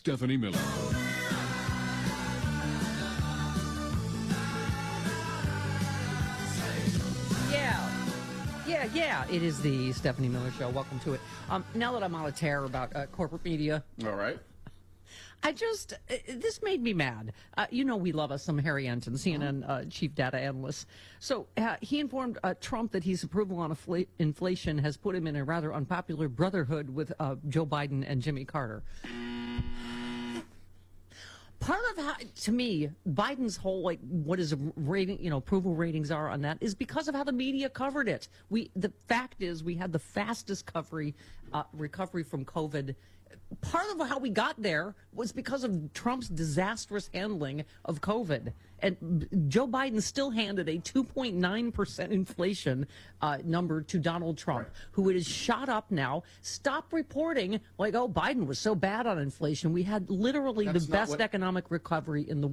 Stephanie Miller. Yeah, it is the Stephanie Miller Show. Welcome to it. Now that I'm on a tear about corporate media. All right. This made me mad. We love us some Harry Enton, CNN chief data analyst. So he informed Trump that his approval on inflation has put him in a rather unpopular brotherhood with Joe Biden and Jimmy Carter. Part of how, to me, Biden's whole, what his rating, approval ratings are on that is because of how the media covered it. The fact is we had the fastest recovery from COVID. Part of how we got there was because of Trump's disastrous handling of COVID. And Joe Biden still handed a 2.9% inflation number to Donald Trump, who it has shot up now. Stop reporting Biden was so bad on inflation. We had literally the best economic recovery in the